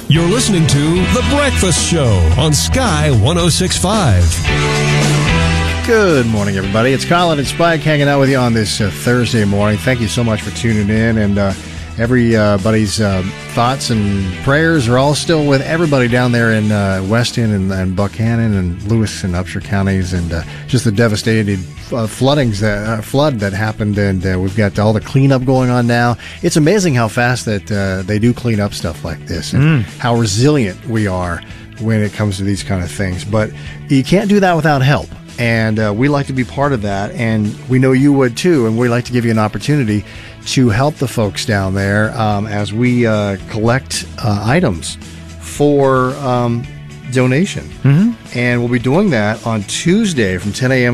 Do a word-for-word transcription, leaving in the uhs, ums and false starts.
You're listening to The Breakfast Show on Sky one oh six point five. Good morning, everybody. It's Colin and Spike hanging out with you on this uh, Thursday morning. Thank you so much for tuning in. And uh, everybody's uh, thoughts and prayers are all still with everybody down there in uh, Weston and, and Buchanan and Lewis and Upshur counties, and uh, just the devastated uh, floodings that uh, flood that happened. And uh, we've got all the cleanup going on now. It's amazing how fast that uh, they do clean up stuff like this, and mm. how resilient we are when it comes to these kind of things. But you can't do that without help. And uh, we like to be part of that, and we know you would too, and we'd like to give you an opportunity to help the folks down there um, as we uh, collect uh, items for um, donation. Mm-hmm. And we'll be doing that on Tuesday from ten a.m.